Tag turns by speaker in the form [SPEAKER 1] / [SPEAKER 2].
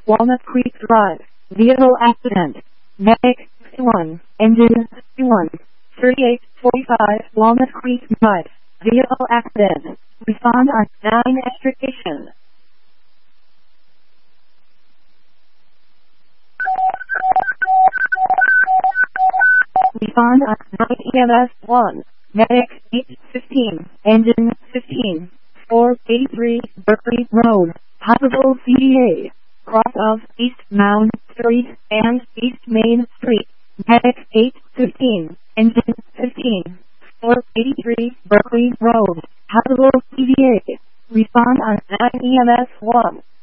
[SPEAKER 1] Walnut Creek Drive. Vehicle accident. Medic 1. Engine 1. 3845 Walnut Creek Drive. Vehicle accident. Respond on 9 extrication. Respond on 9 EMS 1. Medic 815. Engine 15. 483 Berkeley Road. Possible CDA. Cross of East Mound Street and East Main Street. Medic 815. Engine 15. 483 Berkeley Road. Possible CDA. Respond on 9 EMS 1.